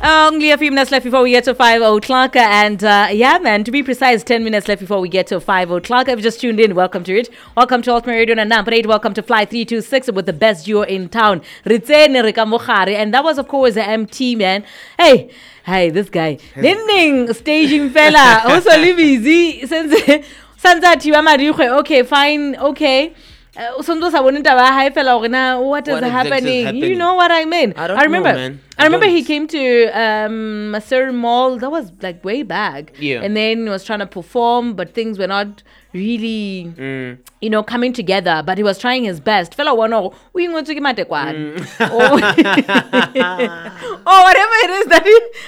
Only a few minutes left before we get to 5 o'clock. And yeah, man, to be precise, 10 minutes left before we get to 5 o'clock. If you just tuned in, welcome to it. Welcome to Ultimate Radio and number 8. Welcome to Fly 326 with the best duo in town. Ritsene Rikamokhari. And that was, of course, the MT, man. Hey, this guy. Nending staging fella. Also live easy. Okay, fine, okay. What is happening? You know what I mean? I remember. Know, man. I remember he came to a certain mall. That was like way back. Yeah. And then he was trying to perform, but things were not really, coming together. But he was trying his best. Fella, we want to give or whatever it is that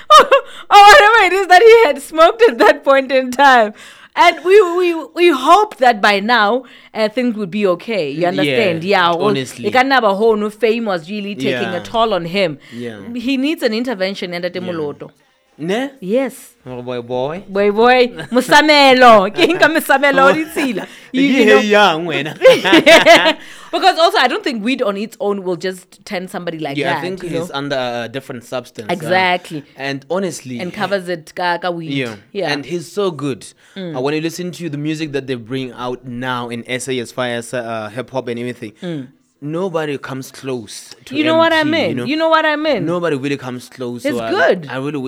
he had smoked at that point in time. And we hope that by now things would be okay. You understand? Yeah, honestly. Fame was really taking a toll on him. Yeah. He needs an intervention in the Temoloto. Ne? Yes. Oh, boy. Musamelo. Because also I don't think weed on its own will just turn somebody like that. Yeah, I think he's under a different substance. Exactly. And honestly. And covers it kaka weed. Yeah. And he's so good. When you listen to the music that they bring out now in SA as far as hip hop and everything. Nobody comes close to You know MT, what I mean? You know what I mean? Nobody really comes close. It's good. I really